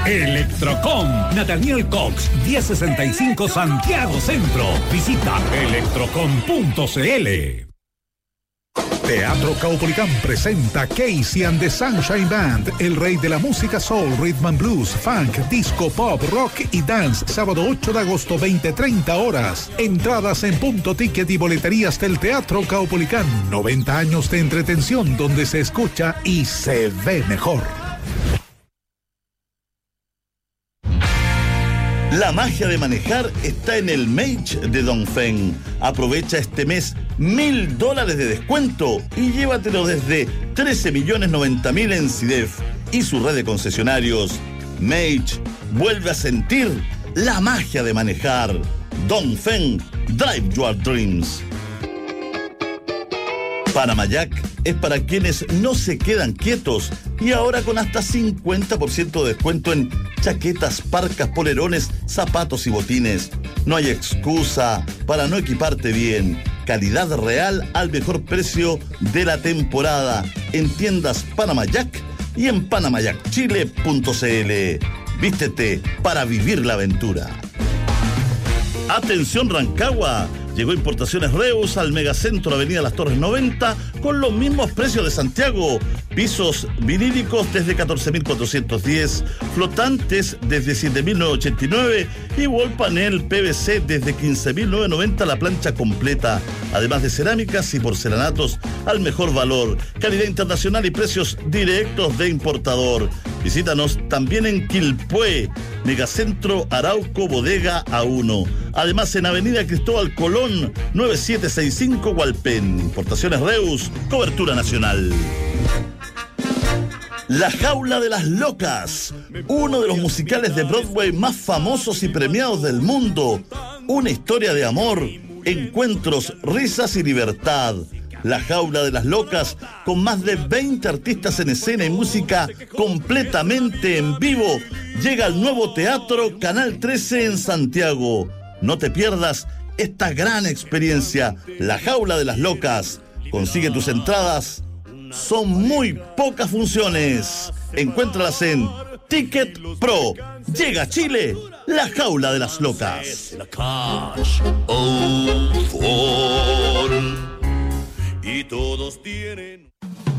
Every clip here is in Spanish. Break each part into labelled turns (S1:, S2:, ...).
S1: Electrocom, Nathaniel Cox, 1065 Santiago Centro. Visita electrocom.cl. Teatro Caupolicán presenta Casey and the Sunshine Band, el rey de la música soul, rhythm and blues, funk, disco, pop, rock y dance, sábado 8 de agosto, 20:30 horas. Entradas en Punto Ticket y boleterías del Teatro Caupolicán. 90 años de entretención donde se escucha y se ve mejor.
S2: La magia de manejar está en el Mage de Dongfeng. Aprovecha este mes $1,000 de descuento y llévatelo desde 13.090.000 en CIDEF y su red de concesionarios. Mage vuelve a sentir la magia de manejar. Dongfeng, drive your dreams. Panamayac es para quienes no se quedan quietos y ahora con hasta 50% de descuento en chaquetas, parcas, polerones, zapatos y botines. No hay excusa para no equiparte bien. Calidad real al mejor precio de la temporada en tiendas Panamayac y en panamayacchile.cl. Vístete para vivir la aventura. Atención Rancagua. Llegó Importaciones Reus al Megacentro Avenida Las Torres 90 con los mismos precios de Santiago. Pisos vinílicos desde 14.410, flotantes desde 7.989 y wall panel PVC desde 15.990 la plancha completa. Además de cerámicas y porcelanatos al mejor valor, calidad internacional y precios directos de importador. Visítanos también en Quilpué, Megacentro Arauco Bodega A1. Además en Avenida Cristóbal Colón, 9765 Hualpén. Importaciones Reus, cobertura nacional. La Jaula de las Locas, uno de los musicales de Broadway más famosos y premiados del mundo. Una historia de amor, encuentros, risas y libertad. La Jaula de las Locas, con más de 20 artistas en escena y música completamente en vivo, llega al nuevo Teatro Canal 13 en Santiago. No te pierdas esta gran experiencia, La Jaula de las Locas. Consigue tus entradas. Son muy pocas funciones. Encuéntralas en Ticket Pro. Llega a Chile, La Jaula de las Locas.
S3: Y todos tienen...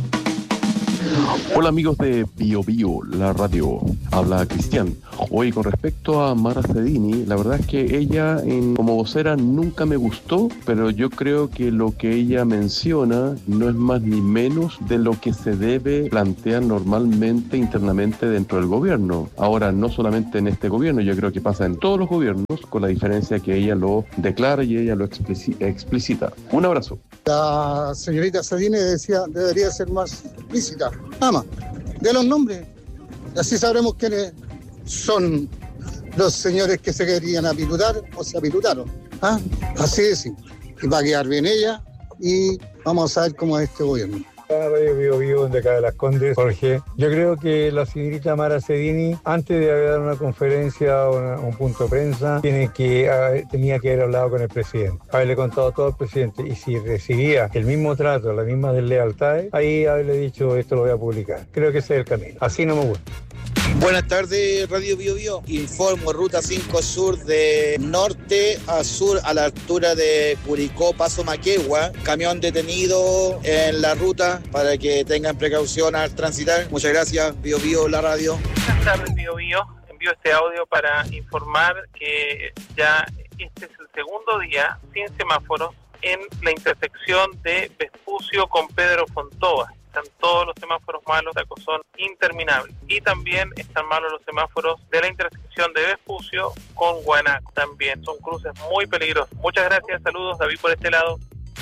S4: Hola amigos de Bio Bio, la radio, habla Cristian. Hoy con respecto a Mara Sedini, la verdad es que ella como vocera nunca me gustó, pero yo creo que lo que ella menciona no es más ni menos de lo que se debe plantear normalmente internamente dentro del gobierno. Ahora, no solamente en este gobierno, yo creo que pasa en todos los gobiernos, con la diferencia que ella lo declara y ella lo explicita. Un abrazo.
S5: La señorita Sedini decía debería ser más explícita. Nada más, de los nombres. Así sabremos quiénes son los señores que se querían apilutar o se apilutaron. ¿Ah? Así de simple. Y va a quedar bien ella y vamos a ver cómo es este gobierno.
S6: Radio Bio Bio, donde cae Las Condes, Jorge. Yo creo que la señorita Mara Sedini, antes de dar una conferencia o un punto de prensa, tenía que haber hablado con el presidente, haberle contado todo al presidente, y si recibía el mismo trato, las mismas deslealtades, ahí haberle dicho esto lo voy a publicar. Creo que ese es el camino. Así no me gusta.
S7: Buenas tardes, Radio Bio Bio. Informo Ruta 5 Sur de norte a sur a la altura de Curicó, Paso Maquegua. Camión detenido en la ruta para que tengan precaución al transitar. Muchas gracias, Bio Bio, la radio.
S8: Buenas tardes, Bio Bio. Envío este audio para informar que ya este es el segundo día sin semáforos en la intersección de Vespucio con Pedro Fontova. Están todos los semáforos malos, son interminables. Y también están malos los semáforos de la intersección de Vespucio con Guanaco. También son cruces muy peligrosos. Muchas gracias, saludos, David por este lado.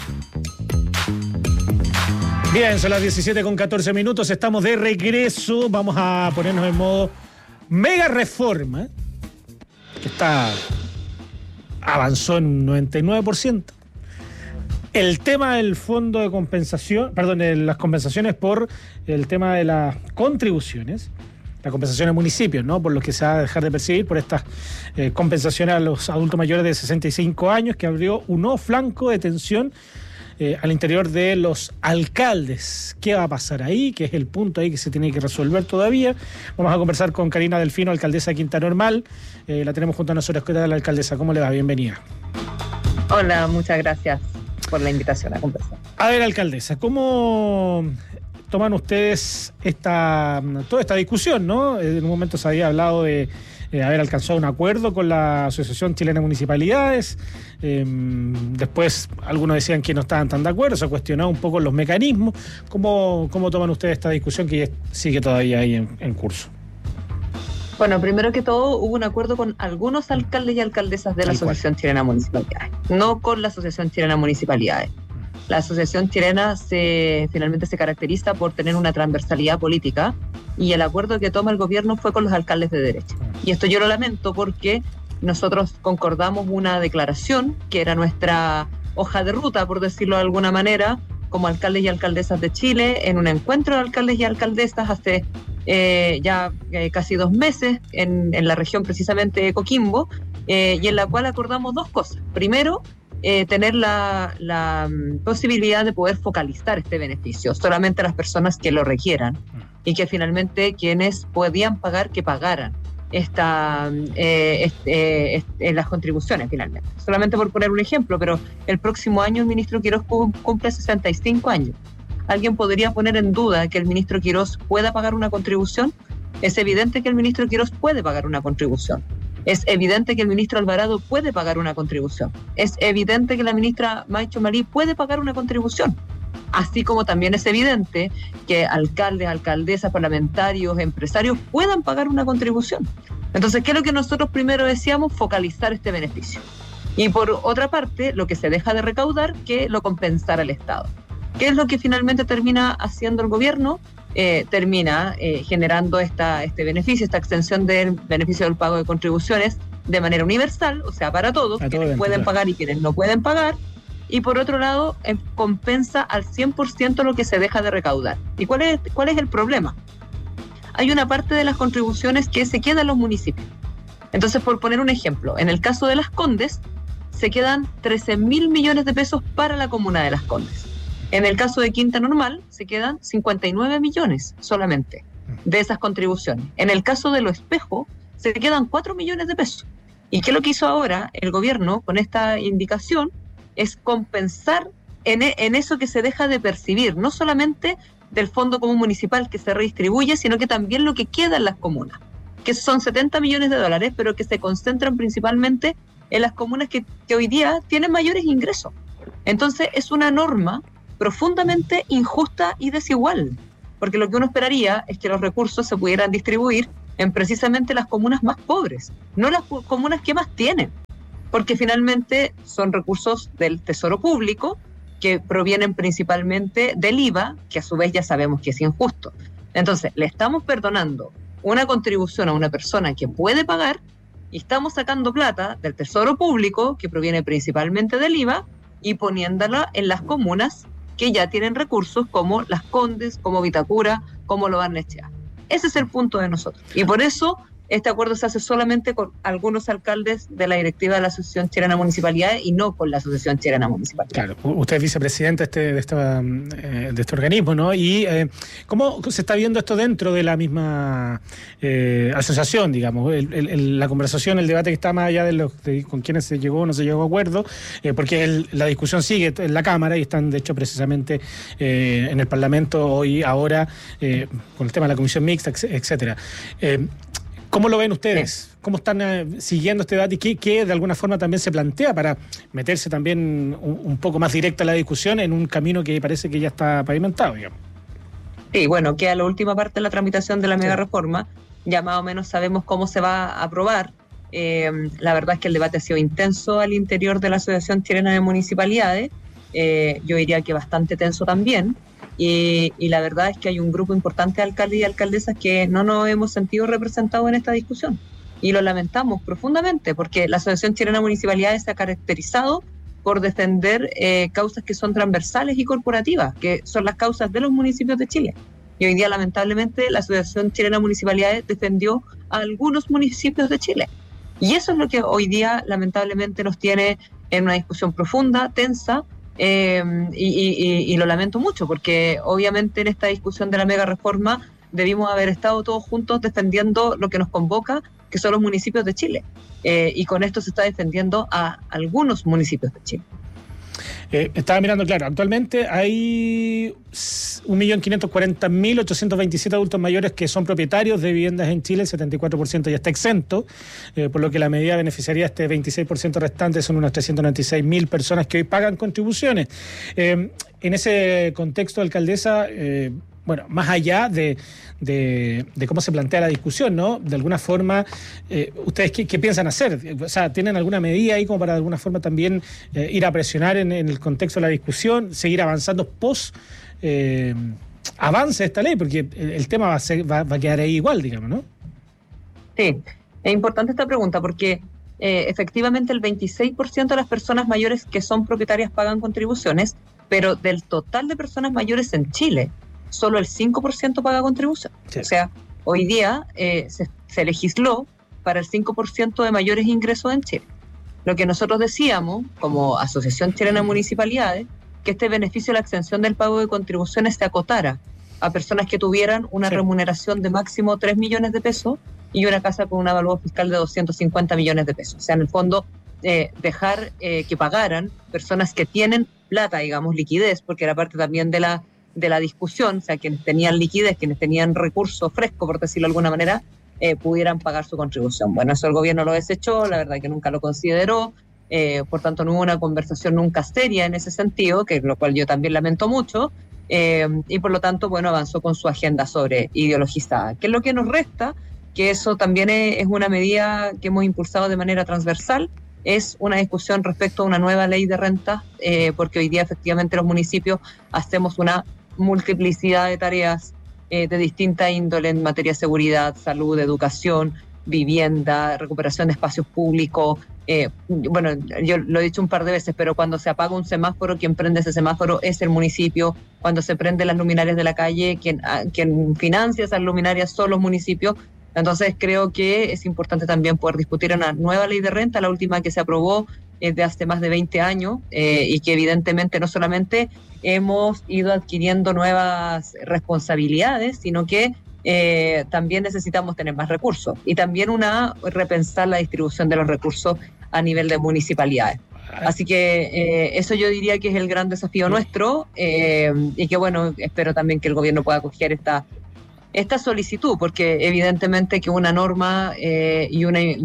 S9: Bien, son las 17:14, estamos de regreso. Vamos a ponernos en modo mega reforma, que avanzó en 99%. El tema del fondo de compensación, las compensaciones por el tema de las contribuciones, las compensaciones a municipios, ¿no? Por los que se va a dejar de percibir por estas compensaciones a los adultos mayores de 65 años, que abrió un nuevo flanco de tensión al interior de los alcaldes. ¿Qué va a pasar ahí? ¿Qué es el punto ahí que se tiene que resolver todavía? Vamos a conversar con Karina Delfino, alcaldesa de Quinta Normal. La tenemos junto a nosotros. ¿Qué tal, la alcaldesa? ¿Cómo le va? Bienvenida.
S10: Hola, muchas gracias por la invitación a conversar.
S9: A ver, alcaldesa, ¿cómo toman ustedes toda esta discusión, ¿no? En un momento se había hablado de haber alcanzado un acuerdo con la Asociación Chilena de Municipalidades. Después algunos decían que no estaban tan de acuerdo, se cuestionaba un poco los mecanismos. ¿Cómo toman ustedes esta discusión que sigue todavía ahí en curso?
S10: Bueno, primero que todo, hubo un acuerdo con algunos alcaldes y alcaldesas de la Asociación Chilena de Municipalidades, no con la Asociación Chilena de Municipalidades. La Asociación Chilena finalmente se caracteriza por tener una transversalidad política, y el acuerdo que toma el gobierno fue con los alcaldes de derecha. Y esto yo lo lamento porque nosotros concordamos una declaración que era nuestra hoja de ruta, por decirlo de alguna manera, como alcaldes y alcaldesas de Chile, en un encuentro de alcaldes y alcaldesas hace casi 2 meses en la región precisamente de Coquimbo, y en la cual acordamos 2 cosas. Primero, tener la posibilidad de poder focalizar este beneficio solamente a las personas que lo requieran, y que finalmente quienes podían pagar, que pagaran las contribuciones finalmente. Solamente por poner un ejemplo, pero el próximo año el ministro Quirós cumple 65 años. ¿Alguien podría poner en duda que el ministro Quirós pueda pagar una contribución? Es evidente que el ministro Quirós puede pagar una contribución. Es evidente que el ministro Alvarado puede pagar una contribución. Es evidente que la ministra Maicho Malí puede pagar una contribución. Así como también es evidente que alcaldes, alcaldesas, parlamentarios, empresarios puedan pagar una contribución. Entonces, ¿qué es lo que nosotros primero decíamos? Focalizar este beneficio. Y por otra parte, lo que se deja de recaudar, que lo compensara el Estado. ¿Qué es lo que finalmente termina haciendo el gobierno? Termina generando este beneficio, esta extensión del beneficio del pago de contribuciones de manera universal, o sea, para todos, quienes pueden pagar y quienes no pueden pagar. Y por otro lado, compensa al 100% lo que se deja de recaudar. ¿Y cuál es el problema? Hay una parte de las contribuciones que se queda en los municipios. Entonces, por poner un ejemplo, en el caso de Las Condes, se quedan 13.000 millones de pesos para la comuna de Las Condes. En el caso de Quinta Normal, se quedan 59 millones solamente de esas contribuciones. En el caso de Lo Espejo, se quedan 4 millones de pesos. ¿Y qué es lo que hizo ahora el gobierno con esta indicación? Es compensar en eso que se deja de percibir, no solamente del Fondo Común Municipal que se redistribuye, sino que también lo que queda en las comunas, que son 70 millones de dólares, pero que se concentran principalmente en las comunas que hoy día tienen mayores ingresos. Entonces es una norma profundamente injusta y desigual, porque lo que uno esperaría es que los recursos se pudieran distribuir en precisamente las comunas más pobres, no las comunas que más tienen, porque finalmente son recursos del Tesoro Público que provienen principalmente del IVA, que a su vez ya sabemos que es injusto. Entonces, le estamos perdonando una contribución a una persona que puede pagar y estamos sacando plata del Tesoro Público, que proviene principalmente del IVA, y poniéndola en las comunas que ya tienen recursos, como Las Condes, como Vitacura, como Lo Barnechea. Ese es el punto de nosotros. Y por eso este acuerdo se hace solamente con algunos alcaldes de la directiva de la Asociación Chilena de Municipalidades y no con la Asociación Chilena de Municipalidades. Claro, usted es vicepresidente de este organismo, ¿no? Y ¿cómo se está viendo esto dentro de la misma asociación, digamos? La conversación, el debate que está más allá de con quienes se llegó o no se llegó a acuerdo, porque la discusión sigue en la Cámara y están, de hecho, precisamente en el Parlamento hoy, ahora, con el tema de la Comisión Mixta, etcétera. ¿Cómo lo ven ustedes? ¿Cómo están siguiendo este debate y qué de alguna forma también se plantea para meterse también un poco más directa a la discusión en un camino que parece que ya está pavimentado, digamos? Sí, bueno, queda la última parte de la tramitación de la mega reforma. Ya más o menos sabemos cómo se va a aprobar. La verdad es que el debate ha sido intenso al interior de la Asociación Chilena de Municipalidades. Yo diría que bastante tenso también. Y la verdad es que hay un grupo importante de alcaldes y alcaldesas que no nos hemos sentido representados en esta discusión. Y lo lamentamos profundamente, porque la Asociación Chilena de Municipalidades se ha caracterizado por defender causas que son transversales y corporativas, que son las causas de los municipios de Chile. Y hoy día, lamentablemente, la Asociación Chilena de Municipalidades defendió a algunos municipios de Chile. Y eso es lo que hoy día, lamentablemente, nos tiene en una discusión profunda, tensa, y lo lamento mucho, porque obviamente en esta discusión de la mega reforma debimos haber estado todos juntos defendiendo lo que nos convoca, que son los municipios de Chile. Y con esto se está defendiendo a algunos municipios de Chile.
S9: Estaba mirando, claro, actualmente hay 1.540.827 adultos mayores que son propietarios de viviendas en Chile, el 74% ya está exento, por lo que la medida beneficiaría a este 26% restante, son unas 396.000 personas que hoy pagan contribuciones. En ese contexto, alcaldesa, bueno, más allá de cómo se plantea la discusión, ¿no? De alguna forma, ¿ustedes qué piensan hacer? O sea, ¿tienen alguna medida ahí como para de alguna forma también ir a presionar en el contexto de la discusión, seguir avanzando avance esta ley? Porque el tema va a quedar ahí igual, digamos, ¿no?
S10: Sí, es importante esta pregunta porque efectivamente el 26% de las personas mayores que son propietarias pagan contribuciones, pero del total de personas mayores en Chile, solo el 5% paga contribución. Sí. O sea, hoy día se legisló para el 5% de mayores ingresos en Chile. Lo que nosotros decíamos, como Asociación Chilena de Municipalidades, que este beneficio de la exención del pago de contribuciones se acotara a personas que tuvieran una remuneración de máximo 3 millones de pesos y una casa con un avalúo fiscal de 250 millones de pesos. O sea, en el fondo, dejar que pagaran personas que tienen plata, digamos, liquidez, porque era parte también de la discusión, o sea, quienes tenían liquidez, quienes tenían recursos frescos, por decirlo de alguna manera, pudieran pagar su contribución. Bueno, eso el gobierno lo desechó, la verdad que nunca lo consideró, por tanto no hubo una conversación nunca seria en ese sentido, que lo cual yo también lamento mucho, y por lo tanto, bueno, avanzó con su agenda sobre ideologizada. ¿Qué es lo que nos resta? Que eso también es una medida que hemos impulsado de manera transversal, es una discusión respecto a una nueva ley de rentas, porque hoy día efectivamente los municipios hacemos una multiplicidad de tareas de distinta índole en materia de seguridad, salud, educación, vivienda, recuperación de espacios públicos. Bueno, yo lo he dicho un par de veces, pero cuando se apaga un semáforo, quien prende ese semáforo es el municipio. Cuando se prenden las luminarias de la calle, quien financia esas luminarias son los municipios. Entonces creo que es importante también poder discutir una nueva ley de renta, la última que se aprobó de hace más de 20 años, y que evidentemente no solamente hemos ido adquiriendo nuevas responsabilidades, sino que también necesitamos tener más recursos y también repensar la distribución de los recursos a nivel de municipalidades. Así que eso yo diría que es el gran desafío nuestro, y que bueno, espero también que el gobierno pueda acoger esta solicitud, porque evidentemente que una norma y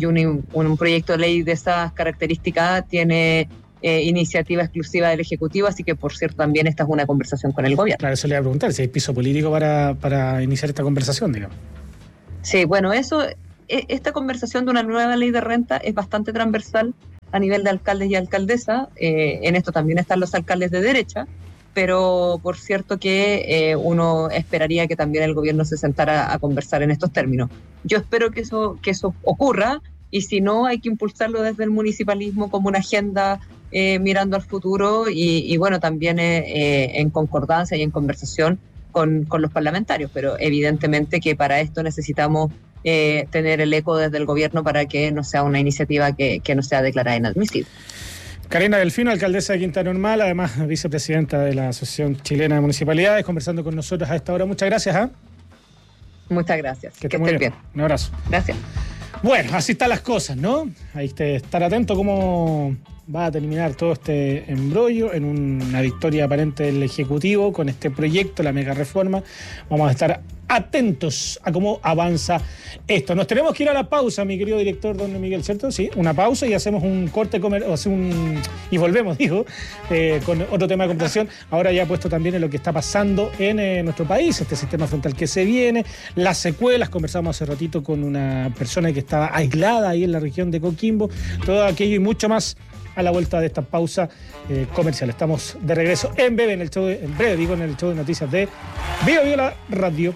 S10: un proyecto de ley de esas características tiene iniciativa exclusiva del Ejecutivo, así que por cierto también esta es una conversación con el gobierno. Claro,
S9: eso le iba a preguntar, si hay piso político para iniciar esta conversación, digamos.
S10: Sí, bueno, esta conversación de una nueva ley de renta es bastante transversal a nivel de alcaldes y alcaldesas. En esto también están los alcaldes de derecha, pero por cierto que uno esperaría que también el gobierno se sentara a conversar en estos términos. Yo espero que eso ocurra, y si no, hay que impulsarlo desde el municipalismo como una agenda mirando al futuro y bueno, también en concordancia y en conversación con los parlamentarios, pero evidentemente que para esto necesitamos tener el eco desde el gobierno para que no sea una iniciativa que no sea declarada inadmisible.
S9: Karina Delfino, alcaldesa de Quinta Normal, además vicepresidenta de la Asociación Chilena de Municipalidades, conversando con nosotros a esta hora. Muchas gracias.
S10: Muchas gracias.
S9: Que estén bien. Un abrazo.
S10: Gracias.
S9: Bueno, así están las cosas, ¿no? Hay que estar atento cómo va a terminar todo este embrollo en una victoria aparente del Ejecutivo con este proyecto, la mega reforma. Vamos a estar atentos a cómo avanza esto. Nos tenemos que ir a la pausa, mi querido director, don Miguel, ¿cierto? Sí, una pausa y hacemos un corte y volvemos, con otro tema de conversación. Ahora ya puesto también en lo que está pasando en nuestro país, este sistema frontal que se viene, las secuelas. Conversamos hace ratito con una persona que estaba aislada ahí en la región de Coquimbo. Todo aquello y mucho más a la vuelta de esta pausa comercial. Estamos de regreso en breve en el show de noticias de Bio Bio la Radio.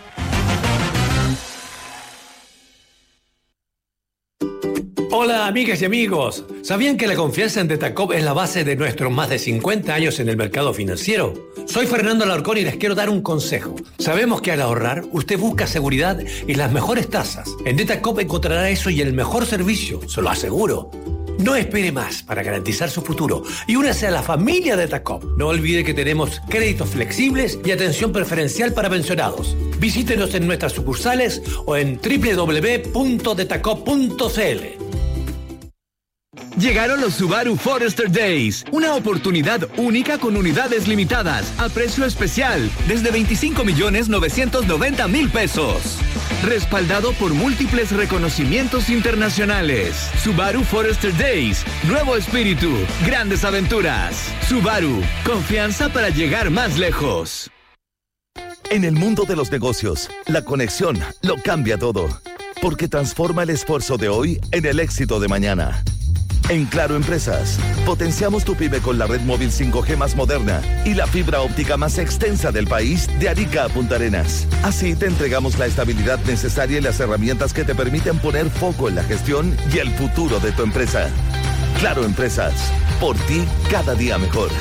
S11: Hola amigas y amigos, ¿sabían que la confianza en Detacop es la base de nuestros más de 50 años en el mercado financiero? Soy Fernando Alarcón y les quiero dar un consejo. Sabemos que al ahorrar, usted busca seguridad y las mejores tasas. En Detacop encontrará eso y el mejor servicio, se lo aseguro. No espere más para garantizar su futuro y únase a la familia de Tacop. No olvide que tenemos créditos flexibles y atención preferencial para pensionados. Visítenos en nuestras sucursales o en www.detacop.cl.
S12: Llegaron los Subaru Forester Days, una oportunidad única con unidades limitadas, a precio especial, desde 25.990.000 pesos. Respaldado por múltiples reconocimientos internacionales. Subaru Forester Days, nuevo espíritu, grandes aventuras. Subaru, confianza para llegar más lejos.
S2: En el mundo de los negocios, la conexión lo cambia todo, porque transforma el esfuerzo de hoy en el éxito de mañana. En Claro Empresas, potenciamos tu pyme con la red móvil 5G más moderna y la fibra óptica más extensa del país de Arica a Punta Arenas. Así te entregamos la estabilidad necesaria y las herramientas que te permiten poner foco en la gestión y el futuro de tu empresa. Claro Empresas, por ti cada día mejor.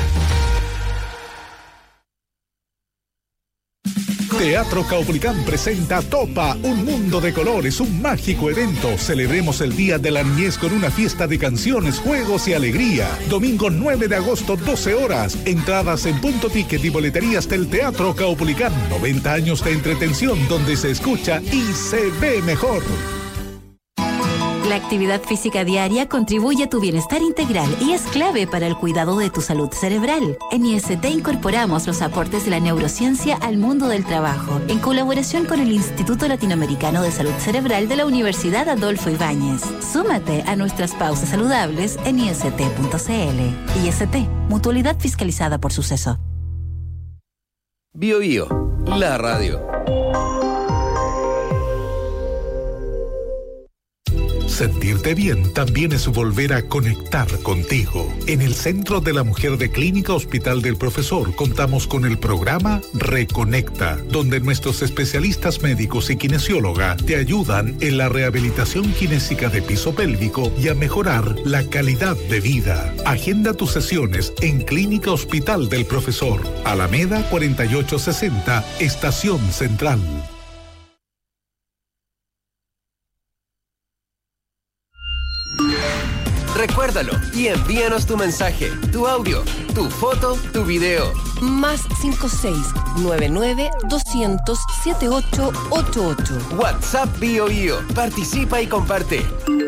S1: Teatro Caupolicán presenta Topa, un mundo de colores, un mágico evento. Celebremos el Día de la Niñez con una fiesta de canciones, juegos y alegría. Domingo 9 de agosto, 12 horas. Entradas en Punto Ticket y boleterías del Teatro Caupolicán. 90 años de entretención donde se escucha y se ve mejor.
S13: La actividad física diaria contribuye a tu bienestar integral y es clave para el cuidado de tu salud cerebral. En IST incorporamos los aportes de la neurociencia al mundo del trabajo, en colaboración con el Instituto Latinoamericano de Salud Cerebral de la Universidad Adolfo Ibáñez. Súmate a nuestras pausas saludables en ist.cl. IST, mutualidad fiscalizada por Suceso.
S14: Bio Bio, la radio.
S1: Sentirte bien también es volver a conectar contigo. En el Centro de la Mujer de Clínica Hospital del Profesor contamos con el programa Reconecta, donde nuestros especialistas médicos y kinesióloga te ayudan en la rehabilitación kinésica de piso pélvico y a mejorar la calidad de vida. Agenda tus sesiones en Clínica Hospital del Profesor, Alameda 4860, Estación Central.
S14: Recuérdalo y envíanos tu mensaje, tu audio, tu foto, tu video.
S15: Más 56-99-200-7888.
S14: WhatsApp Bio Bio. Participa y comparte.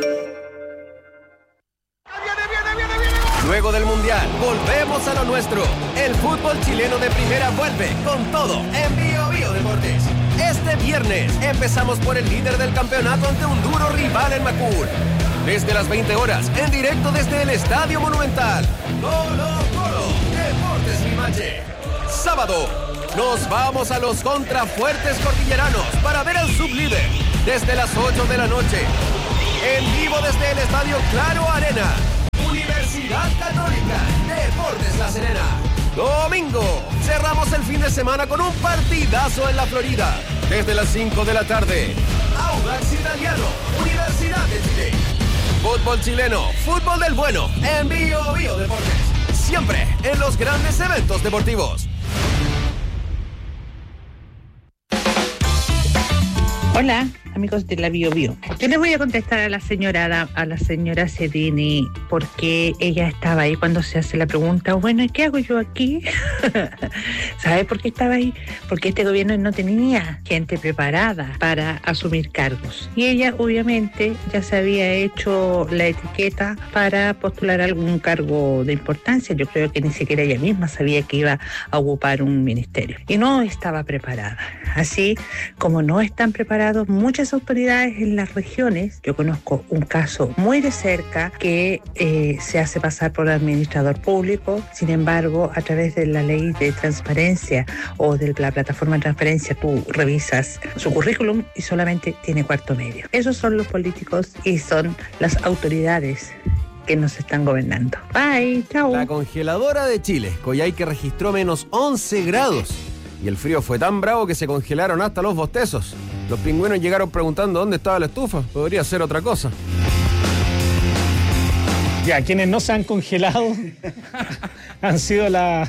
S14: Luego del Mundial, volvemos a lo nuestro. El fútbol chileno de primera vuelve con todo en Bio Bio Deportes. Este viernes empezamos por el líder del campeonato ante un duro rival en Macul. Desde las 20 horas, en directo desde el Estadio Monumental. Colo-Colo, Deportes Limache. Sábado, nos vamos a los contrafuertes cordilleranos para ver al sublíder desde las 8 de la noche. En vivo desde el Estadio Claro Arena. Universidad Católica, Deportes La Serena. Domingo, cerramos el fin de semana con un partidazo en la Florida. Desde las 5 de la tarde. Audax Italiano, Universidad de Chile. Fútbol chileno, fútbol del bueno, en Bio Bio Deportes. Siempre en los grandes eventos deportivos.
S10: Hola, amigos de la Bio Bio. Yo les voy a contestar a la señora Cedini, porque ella estaba ahí cuando se hace la pregunta, bueno, ¿y qué hago yo aquí? ¿Sabe por qué estaba ahí? Porque este gobierno no tenía gente preparada para asumir cargos. Y ella, obviamente, ya se había hecho la etiqueta para postular algún cargo de importancia. Yo creo que ni siquiera ella misma sabía que iba a ocupar un ministerio. Y no estaba preparada. Así como no están preparados muchas autoridades en las regiones. Yo conozco un caso muy de cerca que se hace pasar por administrador público. Sin embargo, a través de la ley de transparencia o de la plataforma de transparencia, tú revisas su currículum y solamente tiene cuarto medio. Esos son los políticos y son las autoridades que nos están gobernando. Bye, chao.
S14: La congeladora de Chile, Coyhaique, registró menos 11 grados. Y el frío fue tan bravo que se congelaron hasta los bostezos. Los pingüinos llegaron preguntando dónde estaba la estufa. Podría ser otra cosa.
S9: Ya, quienes no se han congelado han sido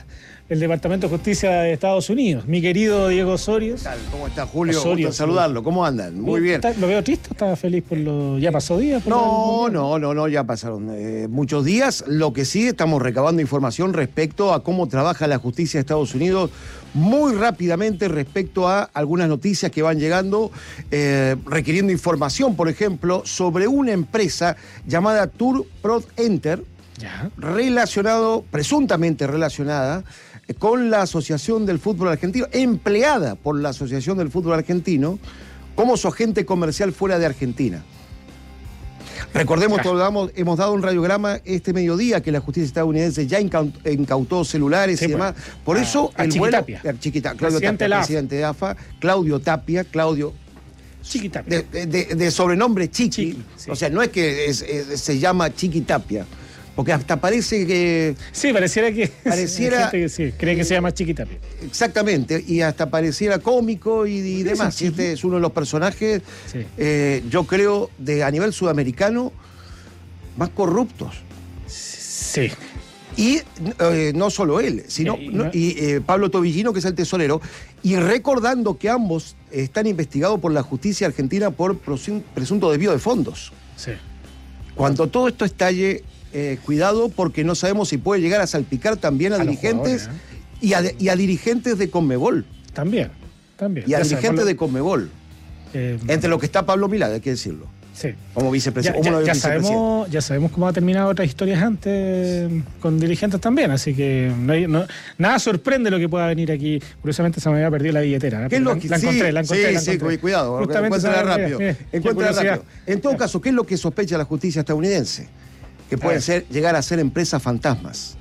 S9: el Departamento de Justicia de Estados Unidos. Mi querido Diego Osorio.
S15: ¿Qué tal? ¿Cómo está, Julio? Gusto en saludarlo. ¿Cómo andan? Muy bien.
S9: ¿Lo veo triste? ¿Está feliz por lo... ¿Ya pasó días?
S15: No, ya pasaron muchos días. Lo que sí, estamos recabando información respecto a cómo trabaja la justicia de Estados Unidos muy rápidamente respecto a algunas noticias que van llegando, requiriendo información, por ejemplo, sobre una empresa llamada Tour Prod Enter, presuntamente relacionada con la Asociación del Fútbol Argentino, empleada por la Asociación del Fútbol Argentino como su agente comercial fuera de Argentina. Recordemos que hemos dado un radiograma este mediodía que la justicia estadounidense ya incautó celulares y demás. Por eso el vuelo... Claudio Tapia, presidente de AFA, Claudio Tapia,
S9: Chiqui Tapia.
S15: De sobrenombre Chiqui. O sea, no es que se llama Chiqui Tapia. Porque hasta parece que...
S9: Sí, pareciera que...
S15: Pareciera...
S9: Hay gente que sí, cree que se llama Chiqui Tapia.
S15: Exactamente, y hasta pareciera cómico y demás. Este es uno de los personajes, yo creo, a nivel sudamericano, más corruptos.
S9: Sí.
S15: Y no solo él, sino Pablo Tobillino, que es el tesorero, y recordando que ambos están investigados por la justicia argentina por presunto desvío de fondos.
S9: Sí.
S15: Cuando todo esto estalle... cuidado, porque no sabemos si puede llegar a salpicar también a dirigentes y a dirigentes de Conmebol.
S9: También.
S15: Y a dirigentes de Conmebol. Entre lo que está Pablo Milad, hay que decirlo.
S9: Sí.
S15: Como vicepresidente.
S9: Ya sabemos cómo ha terminado otras historias antes con dirigentes también, así que nada sorprende lo que pueda venir aquí. Curiosamente se me había perdido la billetera.
S15: ¿Qué es lo que, la encontré. Sí, cuidado, encuéntrala rápido. En todo caso, ¿qué es lo que sospecha la justicia estadounidense? Que pueden llegar a ser empresas fantasmas.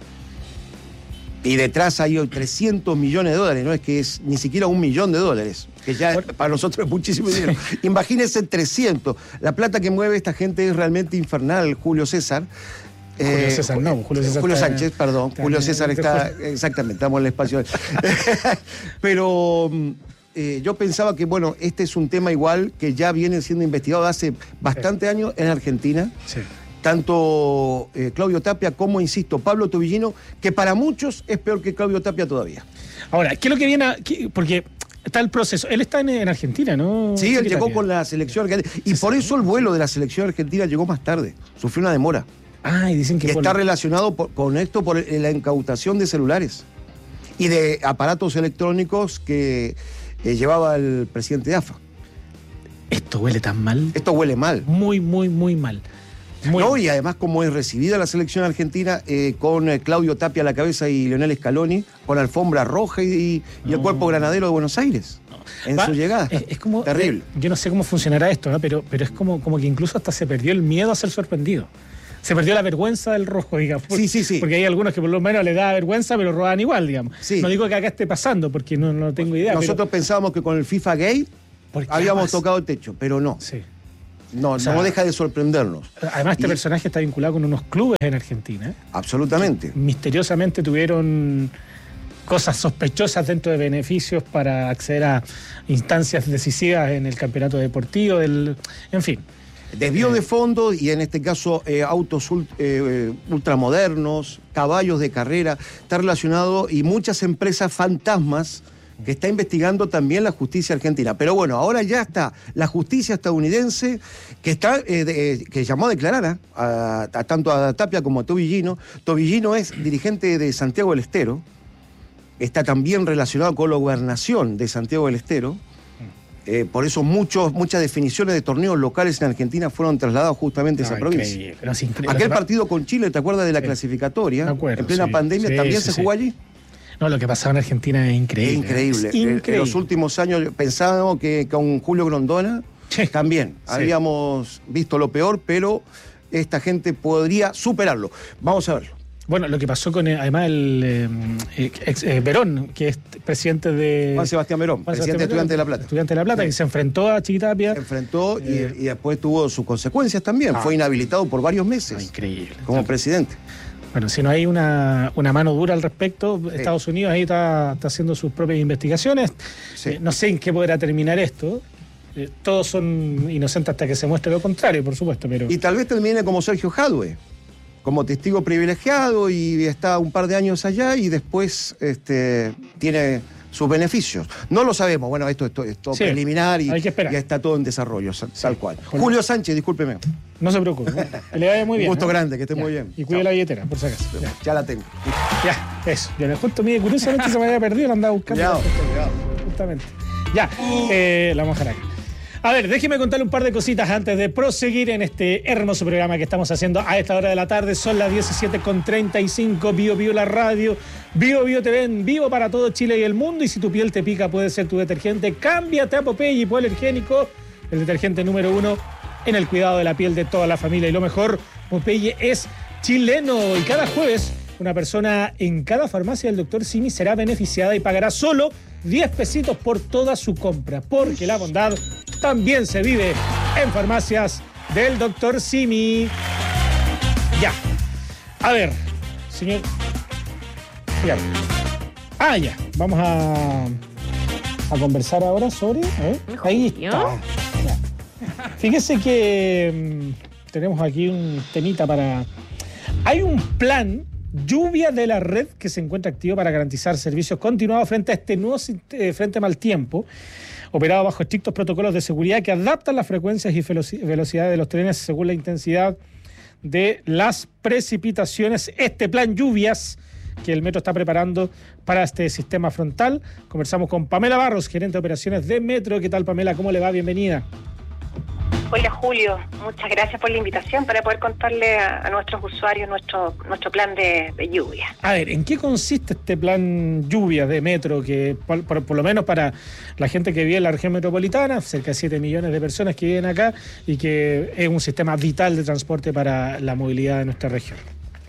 S15: Y detrás hay hoy $300 millones, no es que es ni siquiera $1 millón, que ya para nosotros es muchísimo dinero. Imagínense 300. La plata que mueve esta gente es realmente infernal, Julio César. Julio Sánchez, perdón. Julio César está, exactamente, estamos en el espacio. Pero yo pensaba que, bueno, este es un tema igual que ya viene siendo investigado hace bastante años en Argentina.
S9: Sí.
S15: Tanto Claudio Tapia como, insisto, Pablo Tobillino, que para muchos es peor que Claudio Tapia todavía.
S9: Ahora, ¿qué es lo que viene? Porque está el proceso. Él está en Argentina, ¿no?
S15: Sí, él llegó con la selección argentina. Y por eso el vuelo de la selección argentina llegó más tarde. Sufrió una demora.
S9: Y dicen que...
S15: Y está relacionado con esto por la incautación de celulares y de aparatos electrónicos que llevaba el presidente de AFA.
S9: ¿Esto huele tan mal?
S15: Esto huele mal.
S9: Muy, muy, muy mal.
S15: Y además como es recibida la selección argentina con Claudio Tapia a la cabeza y Leonel Scaloni con alfombra roja y el cuerpo granadero de Buenos Aires en su llegada.
S9: Es como
S15: terrible.
S9: Yo no sé cómo funcionará esto, ¿no? Pero es como que incluso hasta se perdió el miedo a ser sorprendido. Se perdió la vergüenza del rojo, digamos.
S15: Sí.
S9: Porque hay algunos que por lo menos les da vergüenza, pero roban igual, digamos.
S15: Sí.
S9: No digo que acá esté pasando, porque no tengo idea.
S15: Nosotros pensábamos que con el FIFA Gay habíamos tocado el techo, pero no.
S9: Sí.
S15: No deja de sorprendernos.
S9: Además, este personaje está vinculado con unos clubes en Argentina.
S15: Absolutamente.
S9: Misteriosamente tuvieron cosas sospechosas dentro de beneficios para acceder a instancias decisivas en el campeonato deportivo, en fin.
S15: Desvío de fondos y en este caso autos ultramodernos, caballos de carrera, está relacionado y muchas empresas fantasmas que está investigando también la justicia argentina. Pero bueno, ahora ya está la justicia estadounidense que llamó a declarar tanto a Tapia como a Tobillino. Tobillino es dirigente de Santiago del Estero, está también relacionado con la gobernación de Santiago del Estero. Por eso muchas definiciones de torneos locales en Argentina fueron trasladados justamente a esa provincia. Aquel partido con Chile, ¿te acuerdas de la clasificatoria? En plena pandemia también se jugó allí.
S9: No, lo que pasaba en Argentina es increíble.
S15: Es increíble. En los últimos años pensábamos que con Julio Grondona también habíamos visto lo peor, pero esta gente podría superarlo. Vamos a verlo.
S9: Bueno, lo que pasó con, además, el Verón, que es presidente de...
S15: Juan Sebastián Verón, presidente de Estudiantes de La Plata.
S9: Estudiantes de La Plata, que se enfrentó a Chiqui Tapia.
S15: Se enfrentó y después tuvo sus consecuencias también. Fue inhabilitado por varios meses.
S9: Increíble.
S15: Como presidente.
S9: Bueno, si no hay una mano dura al respecto, Estados Unidos ahí está haciendo sus propias investigaciones. No sé en qué podrá terminar esto. Todos son inocentes hasta que se muestre lo contrario, por supuesto. Pero...
S15: Y tal vez termine como Sergio Jadue, como testigo privilegiado y está un par de años allá y después tiene sus beneficios. No lo sabemos, bueno, esto es todo preliminar y ya está todo en desarrollo, tal cual. Julio Sánchez, discúlpeme.
S9: No se preocupe, que le vaya muy bien.
S15: Un gusto grande, que esté muy bien.
S9: Y cuide la billetera, por si acaso.
S15: Ya la tengo.
S9: Ya, eso. Yo le justo mire, curiosamente se me había perdido, la andaba buscando.
S15: Cuidado.
S9: Justamente. Ya, la vamos a dejar acá. A ver, déjeme contarle un par de cositas antes de proseguir en este hermoso programa que estamos haciendo a esta hora de la tarde. Son las 17:35, Bio la radio, Bio TV en vivo para todo Chile y el mundo. Y si tu piel te pica, puede ser tu detergente. Cámbiate a Popeye Hipoalergénico, el detergente número 1 en el cuidado de la piel de toda la familia. Y lo mejor, Popeye es chileno. Y cada jueves, una persona en cada farmacia del Dr. Simi será beneficiada y pagará solo 10 pesitos por toda su compra, porque la bondad también se vive en farmacias del Dr. Simi. Ya. A ver, señor. Ya. Ya. Vamos a conversar ahora sobre. Ahí está. Ya. Fíjese que tenemos aquí un temita para. Hay un plan lluvia de la red que se encuentra activo para garantizar servicios continuados frente a este nuevo frente mal tiempo, operado bajo estrictos protocolos de seguridad que adaptan las frecuencias y velocidades de los trenes según la intensidad de las precipitaciones. Este plan lluvias que el Metro está preparando para este sistema frontal. Conversamos con Pamela Barros, gerente de operaciones de Metro. ¿Qué tal, Pamela? ¿Cómo le va? Bienvenida.
S16: Hola, Julio, muchas gracias por la invitación para poder contarle a nuestros usuarios nuestro plan de lluvia.
S9: A ver, ¿en qué consiste este plan lluvia de Metro? Que por lo menos para la gente que vive en la región metropolitana, cerca de 7 millones de personas que viven acá, y que es un sistema vital de transporte para la movilidad de nuestra región.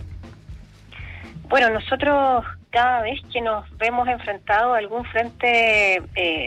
S16: Bueno, nosotros cada vez que nos vemos enfrentados a algún frente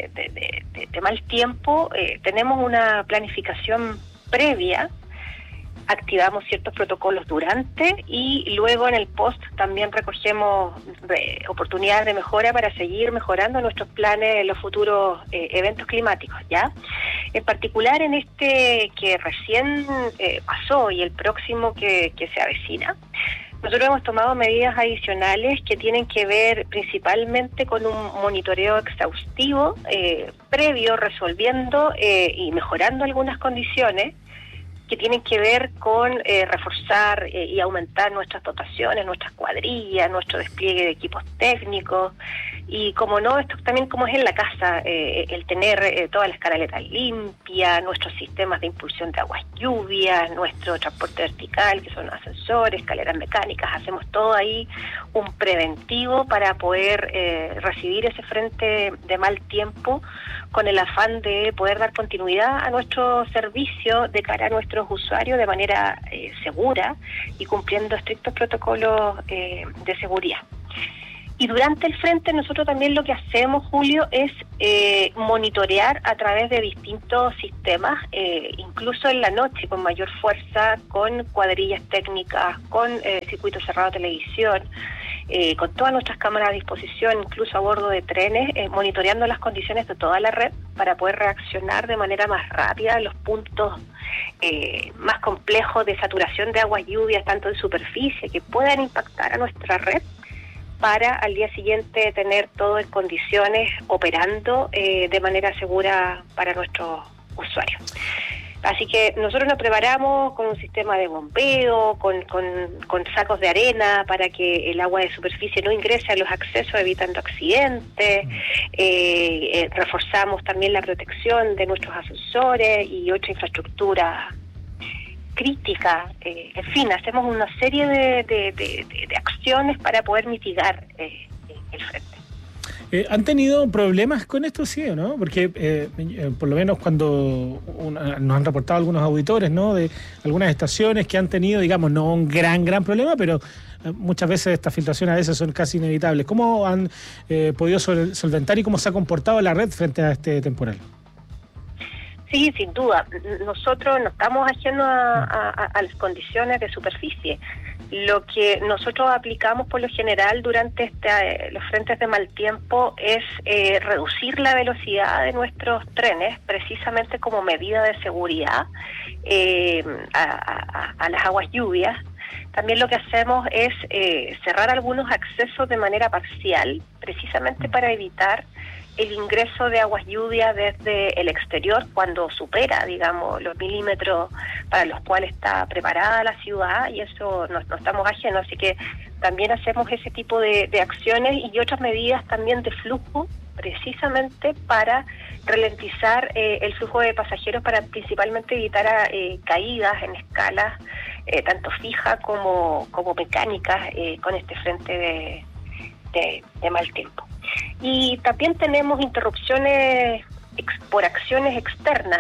S16: de mal tiempo, tenemos una planificación previa, activamos ciertos protocolos durante y luego en el post también recogemos oportunidades de mejora para seguir mejorando nuestros planes en los futuros eventos climáticos, ¿ya? En particular en este que recién pasó y el próximo que se avecina, nosotros hemos tomado medidas adicionales que tienen que ver principalmente con un monitoreo exhaustivo, previo, resolviendo y mejorando algunas condiciones que tienen que ver con reforzar y aumentar nuestras dotaciones, nuestras cuadrillas, nuestro despliegue de equipos técnicos y, como no, esto también como es en la casa, el tener toda la escalera limpia, nuestros sistemas de impulsión de aguas lluvias, nuestro transporte vertical, que son ascensores, escaleras mecánicas, hacemos todo ahí un preventivo para poder recibir ese frente de mal tiempo con el afán de poder dar continuidad a nuestro servicio de cara a nuestros usuarios de manera segura y cumpliendo estrictos protocolos de seguridad. Y durante el frente nosotros también lo que hacemos, Julio, es monitorear a través de distintos sistemas, incluso en la noche con mayor fuerza, con cuadrillas técnicas, con circuito cerrado de televisión, con todas nuestras cámaras a disposición, incluso a bordo de trenes, monitoreando las condiciones de toda la red para poder reaccionar de manera más rápida en los puntos más complejos de saturación de aguas lluvias, tanto en superficie, que puedan impactar a nuestra red, para al día siguiente tener todo en condiciones operando de manera segura para nuestros usuarios. Así que nosotros nos preparamos con un sistema de bombeo, con sacos de arena para que el agua de superficie no ingrese a los accesos, evitando accidentes. Reforzamos también la protección de nuestros ascensores y otra infraestructura crítica. En fin, hacemos una serie de acciones para poder mitigar el frente.
S9: ¿Han tenido problemas con esto, sí o no? Porque por lo menos cuando nos han reportado algunos auditores, ¿no?, de algunas estaciones que han tenido, digamos, no un gran problema, pero muchas veces estas filtraciones a veces son casi inevitables. ¿Cómo han podido solventar y cómo se ha comportado la red frente a este temporal?
S16: Sí, sin duda. Nosotros no estamos ajenos a las condiciones de superficie. Lo que nosotros aplicamos por lo general durante los frentes de mal tiempo es reducir la velocidad de nuestros trenes, precisamente como medida de seguridad a las aguas lluvias. también lo que hacemos es cerrar algunos accesos de manera parcial, precisamente para evitar el ingreso de aguas lluvias desde el exterior cuando supera, digamos, los milímetros para los cuales está preparada la ciudad, y eso no estamos ajenos, así que también hacemos ese tipo de acciones y otras medidas también de flujo, precisamente para ralentizar el flujo de pasajeros, para principalmente evitar caídas en escalas tanto fijas como mecánicas con este frente de mal tiempo. Y también tenemos interrupciones por acciones externas,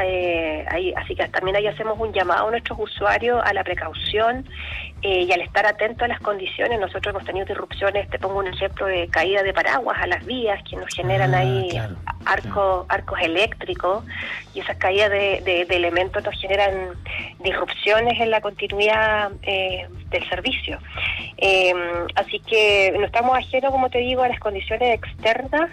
S16: así que también ahí hacemos un llamado a nuestros usuarios a la precaución y al estar atentos a las condiciones. Nosotros hemos tenido interrupciones, te pongo un ejemplo de caída de paraguas a las vías que nos generan arcos eléctricos, y esas caídas de elementos nos generan disrupciones en la continuidad del servicio. Así que no estamos ajenos, como te digo, a las condiciones externas,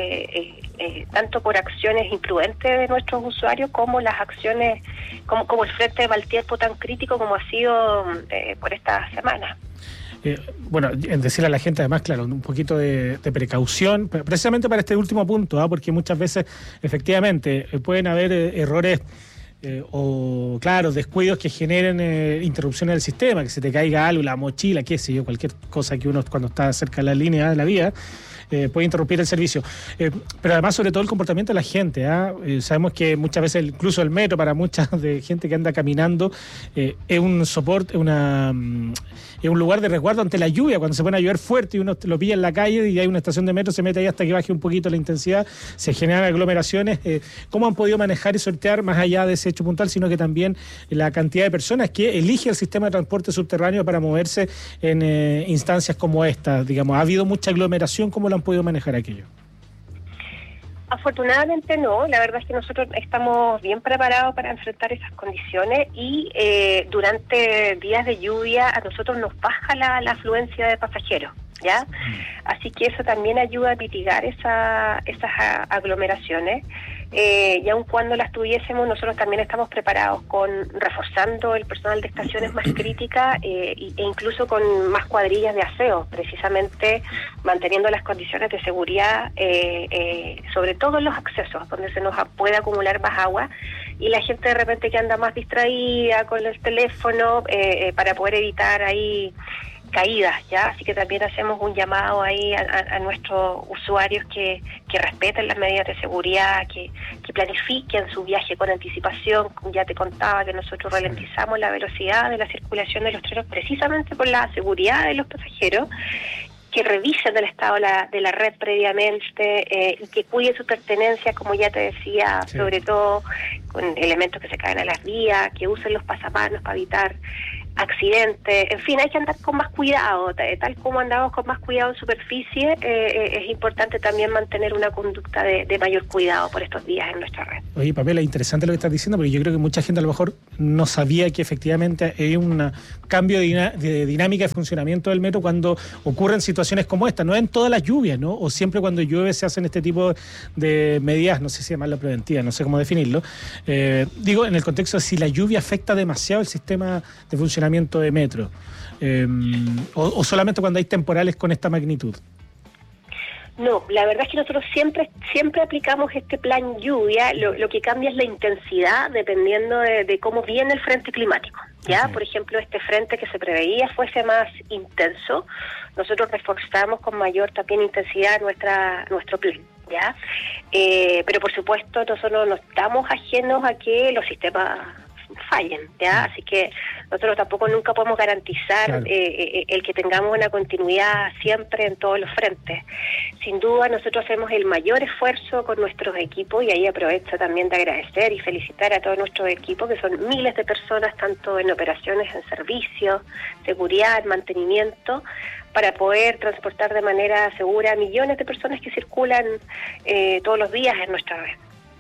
S16: tanto por acciones imprudentes de nuestros usuarios como las acciones, como el frente de mal tiempo tan crítico como ha sido por esta semana.
S9: Bueno, en decirle a la gente además, claro, un poquito de precaución, precisamente para este último punto, porque muchas veces efectivamente pueden haber errores o, claro, descuidos que generen interrupciones del sistema, que se te caiga algo, la mochila, qué sé yo, cualquier cosa que uno cuando está cerca de la línea de la vía, puede interrumpir el servicio. Pero además, sobre todo, el comportamiento de la gente. Sabemos que muchas veces, incluso el metro, para mucha de gente que anda caminando, es un soporte, es un lugar de resguardo ante la lluvia. Cuando se pone a llover fuerte y uno lo pilla en la calle y hay una estación de metro, se mete ahí hasta que baje un poquito la intensidad, se generan aglomeraciones. ¿Cómo han podido manejar y sortear, más allá de ese hecho puntual, sino que también la cantidad de personas que elige el sistema de transporte subterráneo para moverse en instancias como esta? Digamos, ¿ha habido mucha aglomeración? ¿Cómo lo han podido manejar aquello?
S16: Afortunadamente no, la verdad es que nosotros estamos bien preparados para enfrentar esas condiciones y durante días de lluvia a nosotros nos baja la afluencia de pasajeros, ¿ya? Así que eso también ayuda a mitigar esas aglomeraciones. Y aun cuando las tuviésemos, nosotros también estamos preparados reforzando el personal de estaciones más críticas e incluso con más cuadrillas de aseo, precisamente manteniendo las condiciones de seguridad, sobre todo en los accesos, donde se nos puede acumular más agua, y la gente de repente que anda más distraída con el teléfono, para poder evitar ahí caídas, ¿ya? Así que también hacemos un llamado ahí a nuestros usuarios que respeten las medidas de seguridad, que planifiquen su viaje con anticipación. Ya te contaba que nosotros ralentizamos la velocidad de la circulación de los trenes precisamente por la seguridad de los pasajeros, que revisen el estado de la red previamente y que cuiden sus pertenencias, como ya te decía, sobre todo con elementos que se caen a las vías, que usen los pasamanos para evitar accidentes. En fin, hay que andar con más cuidado, tal como andamos con más cuidado en superficie. Es importante también mantener una conducta de mayor cuidado por estos días en nuestra red.
S9: Oye, Pamela, interesante lo que estás diciendo, porque yo creo que mucha gente a lo mejor no sabía que efectivamente hay un cambio de dinámica de funcionamiento del metro cuando ocurren situaciones como esta. No en todas las lluvias, ¿no? O siempre cuando llueve se hacen este tipo de medidas, no sé si llamarlo preventiva, no sé cómo definirlo. Digo, en el contexto de si la lluvia afecta demasiado el sistema de funcionamiento de metro, o solamente cuando hay temporales con esta magnitud.
S16: No, la verdad es que nosotros siempre aplicamos este plan lluvia. Lo que cambia es la intensidad dependiendo de cómo viene el frente climático, ¿ya? Por ejemplo, este frente que se preveía fuese más intenso, nosotros reforzamos con mayor también intensidad nuestro plan, ¿ya? Pero por supuesto nosotros no estamos ajenos a que los sistemas fallen, ¿ya? Así que nosotros tampoco nunca podemos garantizar el que tengamos una continuidad siempre en todos los frentes. Sin duda nosotros hacemos el mayor esfuerzo con nuestros equipos, y ahí aprovecho también de agradecer y felicitar a todos nuestros equipos, que son miles de personas, tanto en operaciones, en servicios, seguridad, mantenimiento, para poder transportar de manera segura a millones de personas que circulan todos los días en nuestra red.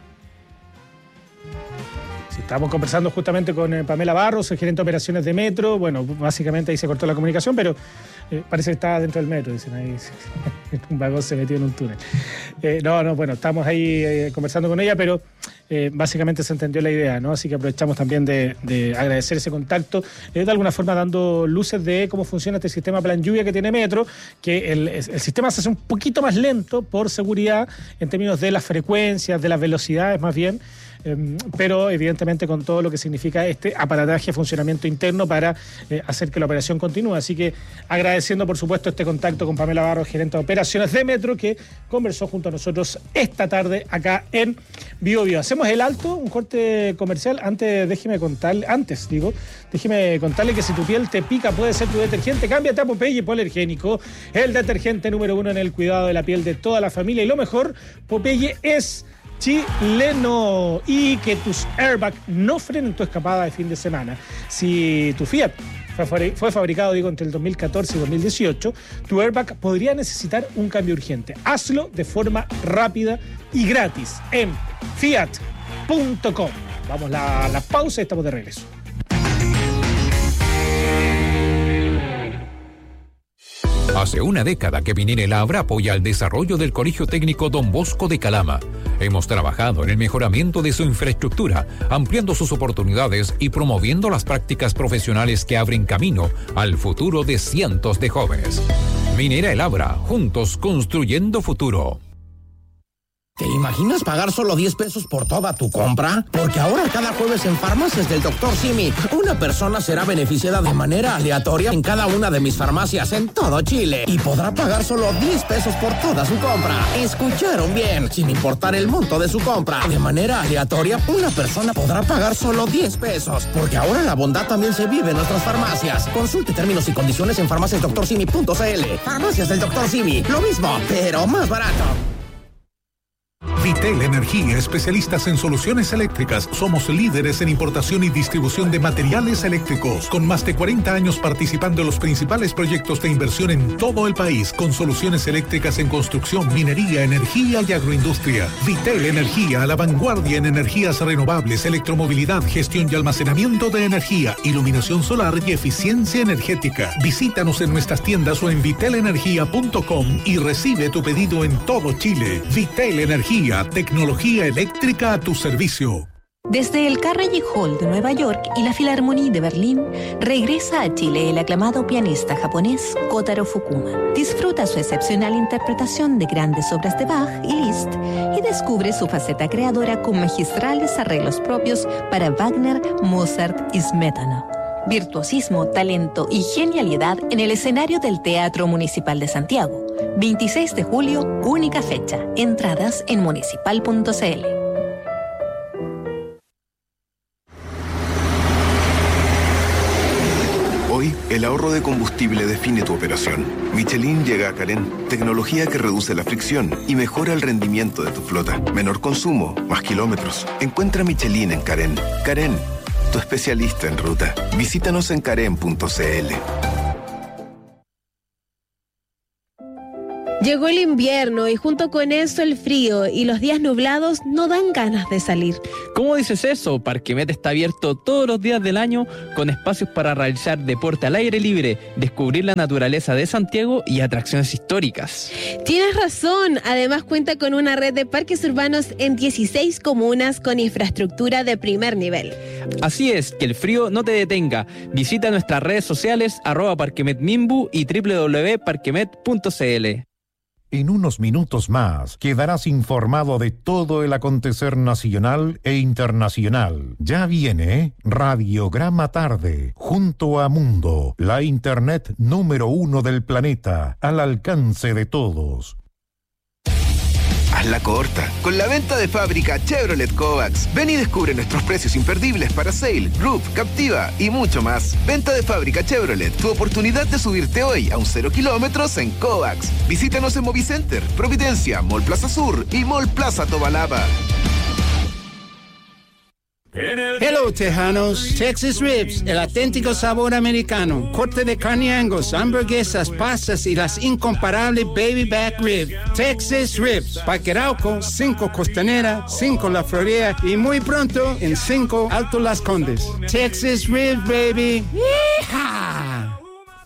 S9: Estamos conversando justamente con Pamela Barros, gerente de operaciones de metro. Bueno, básicamente ahí se cortó la comunicación, pero parece que estaba dentro del metro, dicen ahí. Un vagón se metió en un túnel. Bueno, estamos ahí conversando con ella, pero básicamente se entendió la idea, ¿no? Así que aprovechamos también de agradecer ese contacto, de alguna forma dando luces de cómo funciona este sistema Plan Lluvia que tiene Metro, que el sistema se hace un poquito más lento por seguridad en términos de las frecuencias, de las velocidades más bien, pero evidentemente con todo lo que significa este aparataje, funcionamiento interno para hacer que la operación continúe. Así que agradeciendo por supuesto este contacto con Pamela Barros, gerente de operaciones de Metro, que conversó junto a nosotros esta tarde acá en Bio Bio. Hacemos el alto, un corte comercial. Déjeme contarle que si tu piel te pica puede ser tu detergente. Cámbiate a Popeye Hipoalergénico, el detergente número 1 en el cuidado de la piel de toda la familia. Y lo mejor, Popeye es chileno, y que tus airbags no frenen tu escapada de fin de semana. Si tu Fiat fue fabricado entre el 2014 y 2018, tu airbag podría necesitar un cambio urgente. Hazlo de forma rápida y gratis en fiat.com. Vamos a la pausa y estamos de regreso.
S17: Hace una década que Minera El Abra apoya el desarrollo del Colegio Técnico Don Bosco de Calama. Hemos trabajado en el mejoramiento de su infraestructura, ampliando sus oportunidades y promoviendo las prácticas profesionales que abren camino al futuro de cientos de jóvenes. Minera El Abra, juntos construyendo futuro.
S18: ¿Te imaginas pagar solo 10 pesos por toda tu compra? Porque ahora cada jueves en Farmacias del Dr. Simi, una persona será beneficiada de manera aleatoria en cada una de mis farmacias en todo Chile y podrá pagar solo 10 pesos por toda su compra. ¿Escucharon bien? Sin importar el monto de su compra, de manera aleatoria, una persona podrá pagar solo 10 pesos. Porque ahora la bondad también se vive en nuestras farmacias. Consulte términos y condiciones en farmaciasdoctorsimi.cl. Farmacias del Dr. Simi, lo mismo, pero más barato.
S1: Vitel Energía, especialistas en soluciones eléctricas. Somos líderes en importación y distribución de materiales eléctricos, con más de 40 años participando en los principales proyectos de inversión en todo el país, con soluciones eléctricas en construcción, minería, energía y agroindustria. Vitel Energía, a la vanguardia en energías renovables, electromovilidad, gestión y almacenamiento de energía, iluminación solar y eficiencia energética. Visítanos en nuestras tiendas o en vitelenergia.com y recibe tu pedido en todo Chile. Vitel Energía, tecnología eléctrica a tu servicio.
S13: Desde el Carnegie Hall de Nueva York y la Filarmonía de Berlín, regresa a Chile el aclamado pianista japonés Kotaro Fukuma. Disfruta su excepcional interpretación de grandes obras de Bach y Liszt y descubre su faceta creadora con magistrales arreglos propios para Wagner, Mozart y Smetana. Virtuosismo, talento y genialidad en el escenario del Teatro Municipal de Santiago. 26 de julio, única fecha. Entradas en municipal.cl.
S19: Hoy, el ahorro de combustible define tu operación. Michelin llega a Carén, tecnología que reduce la fricción y mejora el rendimiento de tu flota. Menor consumo, más kilómetros. Encuentra Michelin en Carén. Carén, tu especialista en ruta. Visítanos en carén.cl.
S20: Llegó el invierno y junto con eso el frío y los días nublados no dan ganas de salir.
S21: ¿Cómo dices eso? Parquemet está abierto todos los días del año con espacios para realizar deporte al aire libre, descubrir la naturaleza de Santiago y atracciones históricas.
S20: Tienes razón, además cuenta con una red de parques urbanos en 16 comunas con infraestructura de primer nivel.
S21: Así es, que el frío no te detenga. Visita nuestras redes sociales @parquemetmimbu y www.parquemet.cl.
S22: En unos minutos más quedarás informado de todo el acontecer nacional e internacional. Ya viene Radiograma Tarde, junto a Mundo, la internet número 1 del planeta, al alcance de todos.
S19: Hazla corta con la venta de fábrica Chevrolet Kovacs. Ven y descubre nuestros precios imperdibles para Sail, Roof, Captiva y mucho más. Venta de fábrica Chevrolet, tu oportunidad de subirte hoy a un 0 kilómetros en Kovacs. Visítanos en Movicenter, Providencia, Mall Plaza Sur y Mall Plaza Tobalaba.
S23: Hello, Tejanos. Texas Ribs, el auténtico sabor americano. Corte de carne Angus, hamburguesas, pastas y las incomparables Baby Back Rib. Texas Ribs. Parque Arauco, 5 Costanera, 5 La Florida y muy pronto en 5 Alto Las Condes. Texas Ribs, baby. ¡Yeehaw!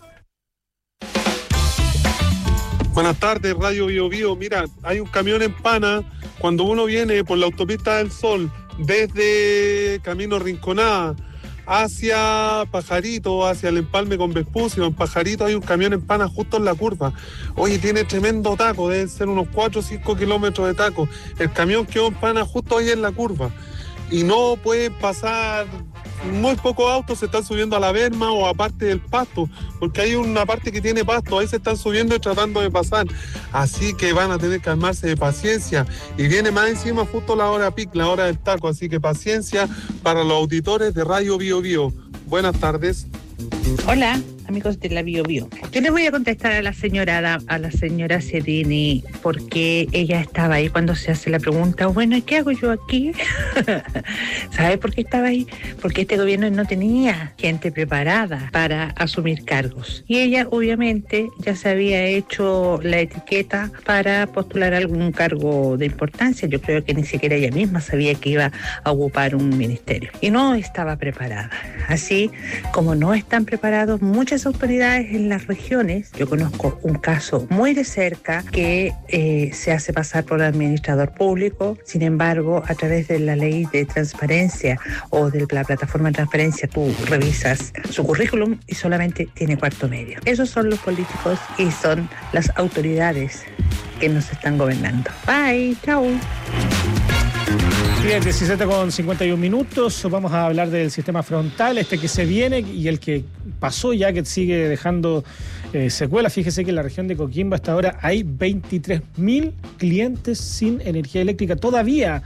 S24: Buenas tardes, Radio Bio Bio. Mira, hay un camión en Pana. Cuando uno viene por la autopista del Sol, desde Camino Rinconada hacia Pajarito, hacia el empalme con Vespucio. En Pajarito hay un camión en pana justo en la curva. Oye, tiene tremendo taco, deben ser unos 4 o 5 kilómetros de taco. El camión quedó en pana justo ahí en la curva. Y no pueden pasar, muy pocos autos se están subiendo a la berma o a parte del pasto, porque hay una parte que tiene pasto, ahí se están subiendo y tratando de pasar. Así que van a tener que armarse de paciencia. Y viene más encima justo la hora pic, la hora del taco, así que paciencia para los auditores de Radio Bio Bio. Buenas tardes.
S3: Hola, amigos de la Bio Bio. Yo les voy a contestar a la señora Cedini, porque ella estaba ahí cuando se hace la pregunta, bueno, ¿y qué hago yo aquí? ¿Sabe por qué estaba ahí? Porque este gobierno no tenía gente preparada para asumir cargos. Y ella, obviamente, ya se había hecho la etiqueta para postular algún cargo de importancia. Yo creo que ni siquiera ella misma sabía que iba a ocupar un ministerio. Y no estaba preparada. Así como no están preparados muchas autoridades en las regiones. Yo conozco un caso muy de cerca que se hace pasar por administrador público. Sin embargo, a través de la ley de transparencia o de la plataforma de transparencia, tú revisas su currículum y solamente tiene cuarto medio. Esos son los políticos y son las autoridades que nos están gobernando. Bye, chao.
S9: Bien, 17:51. Vamos a hablar del sistema frontal, este que se viene y el que pasó ya, que sigue dejando secuelas. Fíjese que en la región de Coquimbo hasta ahora hay 23.000 clientes sin energía eléctrica. Todavía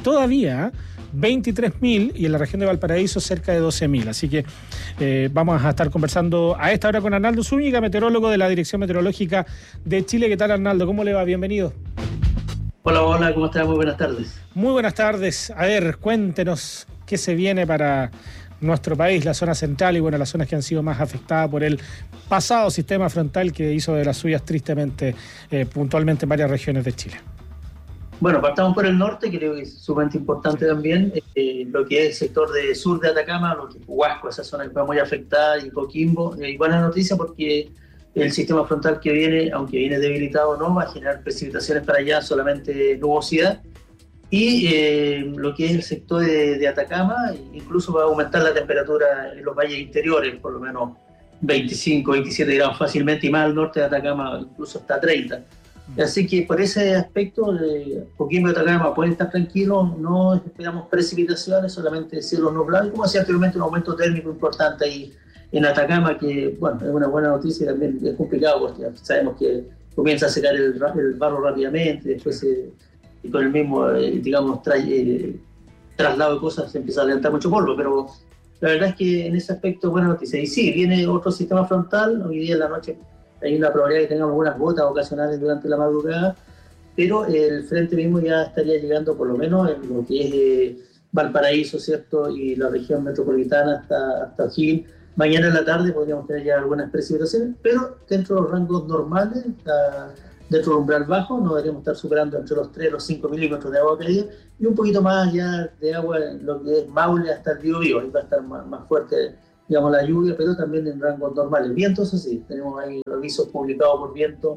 S9: 23.000, y en la región de Valparaíso cerca de 12.000. Así que vamos a estar conversando a esta hora con Arnaldo Zúñiga, meteorólogo de la Dirección Meteorológica de Chile. ¿Qué tal, Arnaldo? ¿Cómo le va? Bienvenido.
S4: Hola, ¿cómo estás? Muy buenas tardes.
S9: Muy buenas tardes. A ver, cuéntenos qué se viene para nuestro país, la zona central y bueno, las zonas que han sido más afectadas por el pasado sistema frontal que hizo de las suyas tristemente, puntualmente en varias regiones de Chile.
S4: Bueno, partamos por el norte, que creo que es sumamente importante también, lo que es el sector de sur de Atacama, lo que es Huasco, esa zona que fue muy afectada, y Coquimbo. Y buena noticia porque el sistema frontal que viene, aunque viene debilitado, no va a generar precipitaciones para allá, solamente nubosidad. Y lo que es el sector de Atacama, incluso va a aumentar la temperatura en los valles interiores, por lo menos 25, 27 grados fácilmente, y más al norte de Atacama, incluso hasta 30. Así que por ese aspecto, Coquimbo y Atacama pueden estar tranquilos, no esperamos precipitaciones, solamente cielos nublados, y como decía anteriormente, un aumento térmico importante ahí en Atacama, que bueno, es una buena noticia. También es complicado porque sabemos que comienza a secar el barro rápidamente, después con el mismo, traslado de cosas se empieza a levantar mucho polvo, pero la verdad es que en ese aspecto buena noticia. Y sí, viene otro sistema frontal, hoy día en la noche hay una probabilidad de que tengamos algunas gotas ocasionales durante la madrugada, pero el frente mismo ya estaría llegando por lo menos en lo que es Valparaíso, ¿cierto? Y la región metropolitana hasta O'Higgins. Mañana en la tarde podríamos tener ya algunas precipitaciones, pero dentro de los rangos normales, dentro del umbral bajo, no deberíamos estar superando entre los 3 y los 5 milímetros de agua caída, y un poquito más ya de agua en lo que es Maule hasta el Biobío. Ahí va a estar más fuerte, digamos, la lluvia, pero también en rangos normales. Vientos, así, tenemos ahí avisos publicados por viento,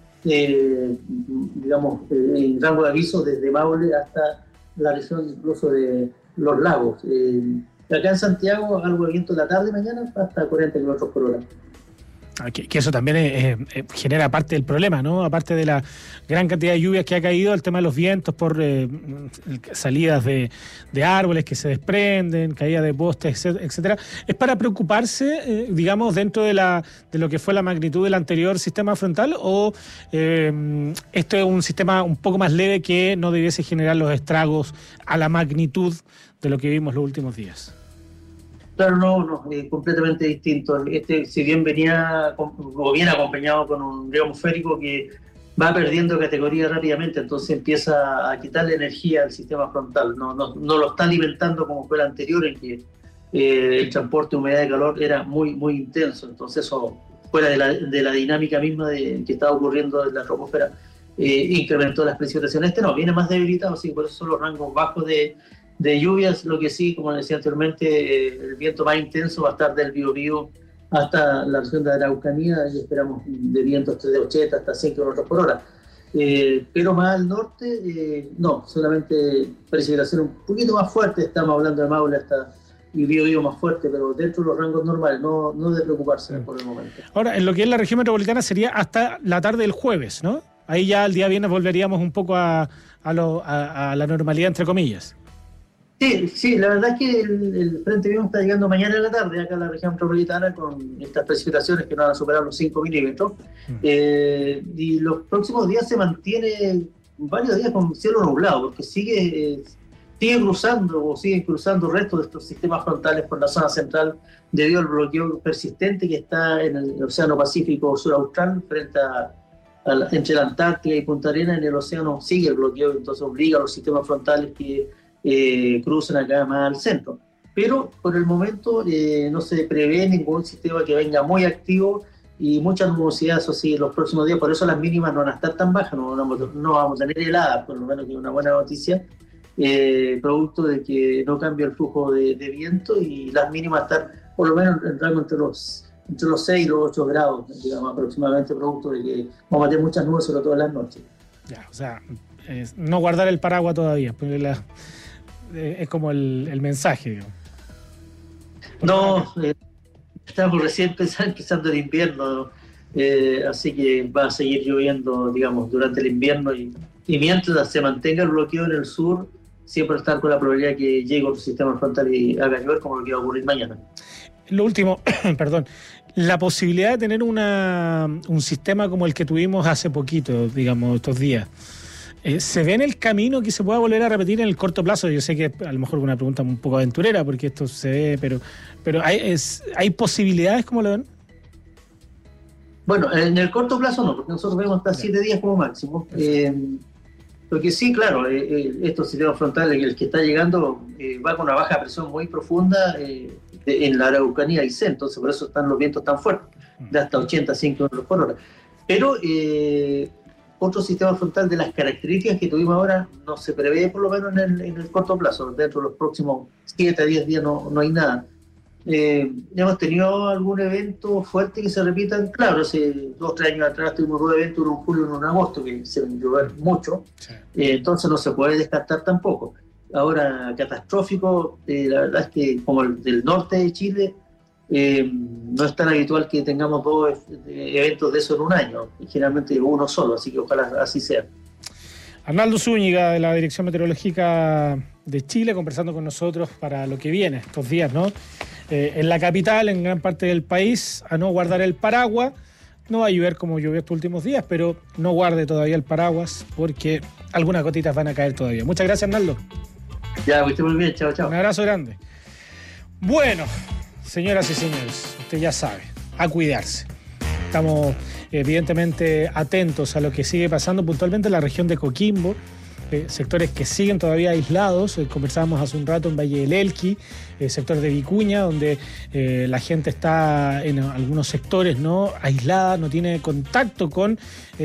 S4: digamos, en rango de avisos desde Maule hasta la región incluso de los lagos. Acá en Santiago, algo de viento en la tarde mañana, hasta 40 kilómetros por hora.
S9: Que eso también genera parte del problema, ¿no? Aparte de la gran cantidad de lluvias que ha caído, el tema de los vientos por salidas de árboles que se desprenden, caída de postes, etcétera. ¿Es para preocuparse, digamos, dentro de lo que fue la magnitud del anterior sistema frontal, o esto es un sistema un poco más leve que no debiese generar los estragos a la magnitud de lo que vimos los últimos días?
S4: Claro, no, completamente distinto. Si bien viene acompañado con un río atmosférico que va perdiendo categoría rápidamente, entonces empieza a quitarle energía al sistema frontal. No lo está alimentando como fue el anterior, en que el transporte de humedad y calor era muy, muy intenso. Entonces eso, fuera de la dinámica misma que estaba ocurriendo en la troposfera, incrementó las precipitaciones. No, viene más debilitado, sí, por eso son los rangos bajos de lluvias. Lo que sí, como decía anteriormente, el viento más intenso va a estar del Biobío hasta la región de Araucanía, y esperamos de vientos de 80 hasta 100 km por hora. pero más al norte, no, solamente precipitación un poquito más fuerte, estamos hablando de Maule hasta y Biobío más fuerte, pero dentro de los rangos normales, no de preocuparse por el momento.
S9: Ahora, en lo que es la región metropolitana sería hasta la tarde del jueves, ¿no? Ahí ya el día viernes volveríamos un poco a la normalidad, entre comillas.
S4: Sí, la verdad es que el Frente Frío está llegando mañana en la tarde acá en la región metropolitana con estas precipitaciones que no van a superar los 5 milímetros. Y los próximos días se mantiene varios días con cielo nublado, porque siguen cruzando restos de estos sistemas frontales por la zona central debido al bloqueo persistente que está en el Océano Pacífico Sur Austral frente entre la Antártida y Punta Arenas. En el océano sigue el bloqueo, entonces obliga a los sistemas frontales que cruzan acá más al centro. Pero por el momento no se prevé ningún sistema que venga muy activo y mucha nubosidad, eso sí, en los próximos días. Por eso las mínimas no van a estar tan bajas, no vamos a tener heladas, por lo menos, que es una buena noticia, producto de que no cambia el flujo de viento, y las mínimas están por lo menos en rango entre los 6 y los 8 grados, digamos, aproximadamente, producto de que vamos a tener muchas nubes, sobre todo en las noches.
S9: Ya, o sea, no guardar el paraguas todavía, porque es como el mensaje, digamos.
S4: No, estamos recién empezando el invierno, así que va a seguir lloviendo, digamos, durante el invierno, y mientras se mantenga el bloqueo en el sur, siempre estar con la probabilidad que llegue otro sistema frontal y haga llover, como lo que va a ocurrir mañana.
S9: Lo último, perdón, la posibilidad de tener un sistema como el que tuvimos hace poquito, digamos, estos días, ¿se ve en el camino que se pueda volver a repetir en el corto plazo? Yo sé que a lo mejor es una pregunta un poco aventurera, porque esto se ve, pero ¿hay posibilidades, como lo ven?
S4: Bueno, en el corto plazo no, porque nosotros vemos hasta 7 días como máximo. Porque sí, claro, estos sistemas frontales, el que está llegando va con una baja presión muy profunda en la Araucanía y C, entonces por eso están los vientos tan fuertes, de hasta 85 km por hora. Pero otro sistema frontal de las características que tuvimos ahora no se prevé, por lo menos en el corto plazo. Dentro de los próximos 7 a 10 días no hay nada. Hemos tenido algún evento fuerte que se repitan. Claro, hace 2 o 3 años atrás tuvimos 2 eventos, uno en julio y uno en agosto, que se ven llover mucho. Sí. Entonces no se puede descartar tampoco. Ahora, catastrófico, la verdad es que como el del norte de Chile, no es tan habitual que tengamos 2 eventos de eso en un año, generalmente uno solo, así que ojalá así sea.
S9: Arnaldo Zúñiga, de la Dirección Meteorológica de Chile, conversando con nosotros para lo que viene estos días, ¿no? En la capital, en gran parte del país, a no guardar el paraguas. No va a llover como llovió estos últimos días, pero no guarde todavía el paraguas, porque algunas gotitas van a caer todavía. Muchas gracias, Arnaldo.
S4: Ya, que esté muy bien. Chao, chao.
S9: Un abrazo grande. Bueno, señoras y señores, usted ya sabe, a cuidarse. Estamos evidentemente atentos a lo que sigue pasando puntualmente en la región de Coquimbo, sectores que siguen todavía aislados. Conversábamos hace un rato en Valle del Elqui, sector de Vicuña, donde la gente está en algunos sectores, ¿no?, aislada, no tiene contacto con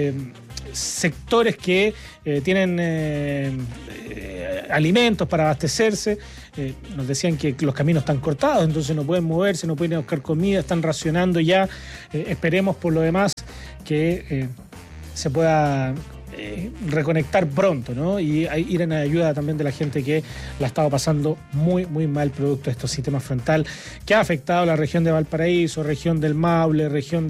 S9: sectores que tienen alimentos para abastecerse. Nos decían que los caminos están cortados, entonces no pueden moverse, no pueden buscar comida, están racionando ya. Esperemos por lo demás que se pueda reconectar pronto, ¿no? Y ir en ayuda también de la gente que la ha estado pasando muy, muy mal producto de estos sistemas frontal que ha afectado la región de Valparaíso, región del Maule, región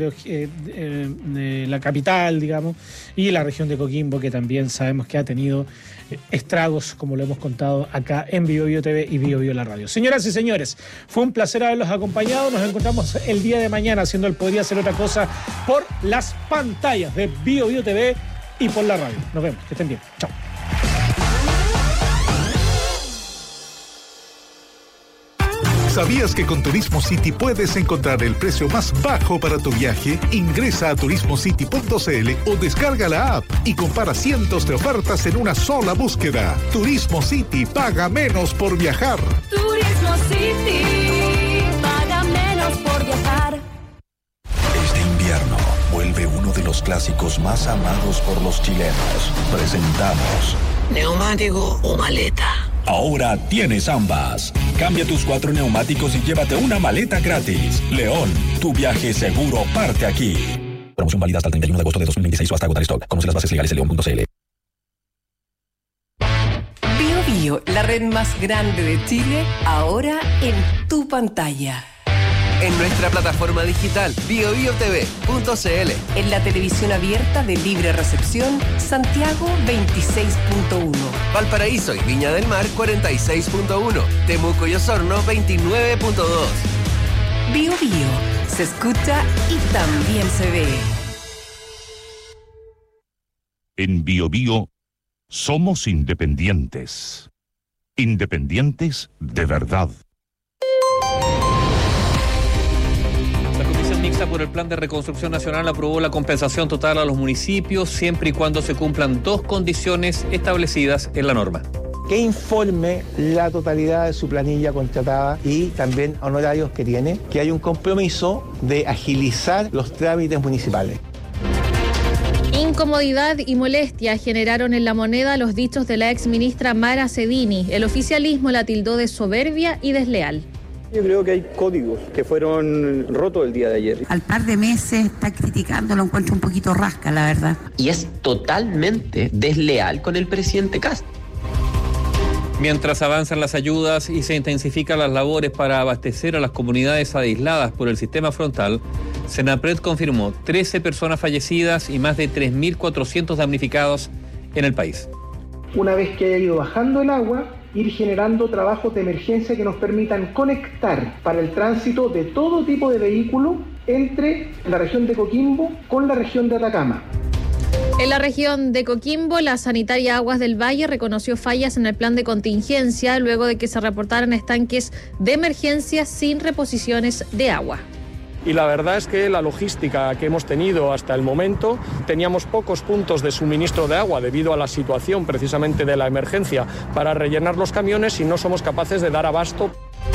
S9: de la capital, digamos, y la región de Coquimbo, que también sabemos que ha tenido estragos, como lo hemos contado acá en Biobío TV y Biobío la radio. Señoras y señores, fue un placer haberlos acompañado. Nos encontramos el día de mañana haciendo el Podría Ser Otra Cosa por las pantallas de Biobío TV y por la radio. Nos vemos, que estén bien. Chao.
S1: ¿Sabías que con Turismo City puedes encontrar el precio más bajo para tu viaje? Ingresa a turismocity.cl o descarga la app y compara cientos de ofertas en una sola búsqueda. Turismo City, paga menos por viajar.
S5: Turismo City, paga menos por viajar.
S6: Este invierno vuelve uno de los clásicos más amados por los chilenos. Presentamos
S5: ¿neumático o maleta?
S6: Ahora tienes ambas. Cambia tus 4 neumáticos y llévate una maleta gratis. León, tu viaje seguro parte aquí. Promoción válida hasta el 31 de agosto de 2026 o hasta agotar stock. Conoce las bases legales en leon.cl.
S7: Bio Bio, la red más grande de Chile, ahora en tu pantalla.
S14: En nuestra plataforma digital biobiotv.cl.
S7: En la televisión abierta de libre recepción, Santiago 26.1.
S14: Valparaíso y Viña del Mar 46.1. Temuco y Osorno 29.2.
S7: Bio Bio, se escucha y también se ve.
S8: En Bio Bio somos independientes. Independientes de verdad.
S11: La Comisión Mixta por el Plan de Reconstrucción Nacional aprobó la compensación total a los municipios siempre y cuando se cumplan dos condiciones establecidas en la norma.
S12: Que informe la totalidad de su planilla contratada y también honorarios que tiene, que hay un compromiso de agilizar los trámites municipales.
S25: Incomodidad y molestia generaron en La Moneda los dichos de la exministra Mara Cedini. El oficialismo la tildó de soberbia y desleal.
S26: Yo creo que hay códigos que fueron rotos el día de ayer.
S27: Al par de meses está criticando, lo encuentro un poquito rasca, la verdad.
S28: Y es totalmente desleal con el presidente Kast.
S11: Mientras avanzan las ayudas y se intensifican las labores para abastecer a las comunidades aisladas por el sistema frontal, Senapred confirmó 13 personas fallecidas y más de 3.400 damnificados en el país.
S29: Una vez que haya ido bajando el agua, ir generando trabajos de emergencia que nos permitan conectar para el tránsito de todo tipo de vehículos entre la región de Coquimbo con la región de Atacama.
S25: En la región de Coquimbo, la sanitaria Aguas del Valle reconoció fallas en el plan de contingencia luego de que se reportaran estanques de emergencia sin reposiciones de agua.
S26: Y la verdad es que la logística que hemos tenido hasta el momento, teníamos pocos puntos de suministro de agua debido a la situación precisamente de la emergencia para rellenar los camiones y no somos capaces de dar abasto.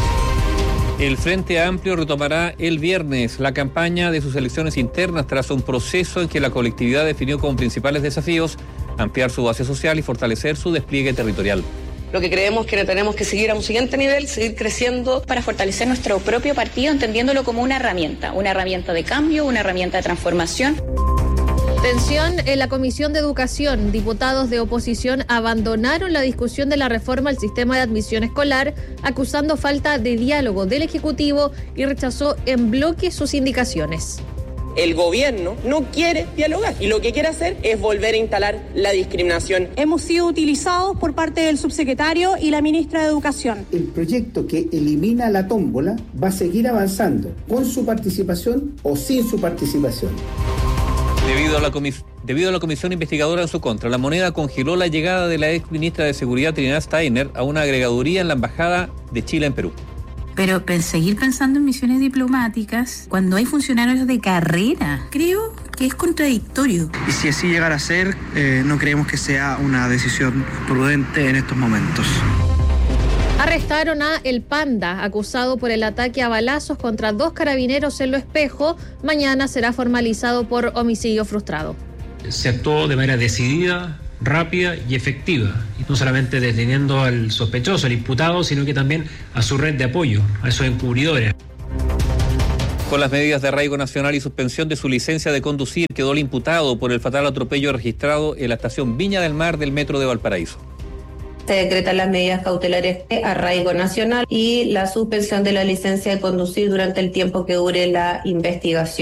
S11: El Frente Amplio retomará el viernes la campaña de sus elecciones internas tras un proceso en que la colectividad definió como principales desafíos ampliar su base social y fortalecer su despliegue territorial.
S30: Lo que creemos que tenemos que seguir a un siguiente nivel, seguir creciendo para fortalecer nuestro propio partido, entendiéndolo como una herramienta de cambio, una herramienta de transformación.
S25: Tensión en la Comisión de Educación. Diputados de oposición abandonaron la discusión de la reforma al sistema de admisión escolar, acusando falta de diálogo del Ejecutivo y rechazó en bloque sus indicaciones.
S31: El gobierno no quiere dialogar y lo que quiere hacer es volver a instalar la discriminación.
S32: Hemos sido utilizados por parte del subsecretario y la ministra de Educación.
S33: El proyecto que elimina la tómbola va a seguir avanzando con su participación o sin su participación.
S11: Debido a la comisión investigadora en su contra, La Moneda congeló la llegada de la ex ministra de Seguridad Trinidad Steiner a una agregaduría en la Embajada de Chile en Perú.
S27: Pero seguir pensando en misiones diplomáticas cuando hay funcionarios de carrera, creo que es contradictorio.
S34: Y si así llegara a ser, no creemos que sea una decisión prudente en estos momentos.
S25: Arrestaron a El Panda, acusado por el ataque a balazos contra 2 carabineros en Lo Espejo. Mañana será formalizado por homicidio frustrado.
S35: Se actuó de manera decidida, rápida y efectiva, y no solamente deteniendo al sospechoso, al imputado, sino que también a su red de apoyo, a esos encubridores.
S11: Con las medidas de arraigo nacional y suspensión de su licencia de conducir, quedó el imputado por el fatal atropello registrado en la estación Viña del Mar del Metro de Valparaíso.
S30: Se decretan las medidas cautelares de arraigo nacional y la suspensión de la licencia de conducir durante el tiempo que dure la investigación.